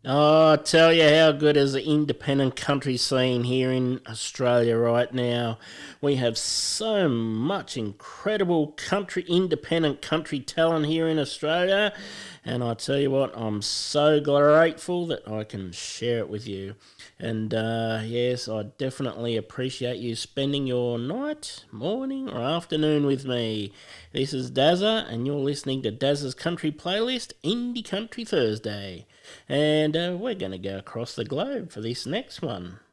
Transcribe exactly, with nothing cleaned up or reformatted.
Oh, I tell you how good is the independent country scene here in Australia right now. We have so much incredible country, independent country talent here in Australia, and I tell you what, I'm so grateful that I can share it with you. And uh, yes, I definitely appreciate you spending your night, morning, or afternoon with me. This is Dazza, and you're listening to Dazza's Country Playlist, Indie Country Thursday. And uh, we're going to go across the globe for this next one.